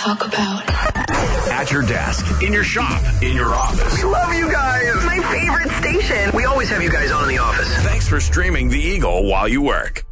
talk about. At your desk, in your shop, in your office. We love you guys. My favorite station. We always have you guys on in the office. Thanks for streaming The Eagle while you work.